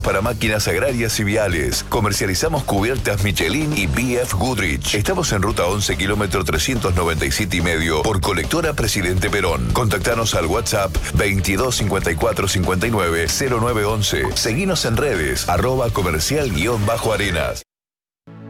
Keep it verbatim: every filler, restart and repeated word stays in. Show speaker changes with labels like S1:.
S1: Para máquinas agrarias y viales. Comercializamos cubiertas Michelin y B F Goodrich. Estamos en ruta once, kilómetro trescientos noventa y siete y medio, por colectora Presidente Perón. Contactanos al WhatsApp veintidós cincuenta y cuatro cincuenta y nueve cero nueve once. Seguinos en redes, arroba comercial guión bajo arenas.